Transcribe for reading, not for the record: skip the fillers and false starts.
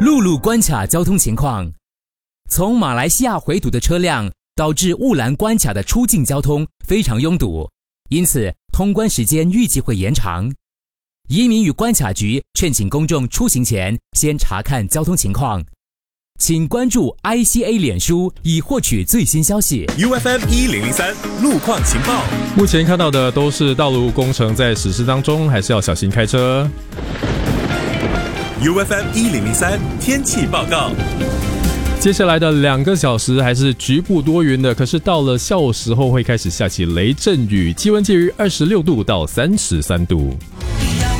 陆路关卡交通情况。从马来西亚回堵的车辆导致雾兰关卡的出境交通非常拥堵，因此通关时间预计会延长。移民与关卡局劝请公众出行前先查看交通情况。请关注 ICA 脸书以获取最新消息。 UFM 1003路况情报。 目前看到的都是道路工程在实施当中，还是要小心开车。 UFM 1003天气报告。 接下来的2个小时还是局部多云的，可是到了下午时候会开始下起雷阵雨，气温介于26度到33度。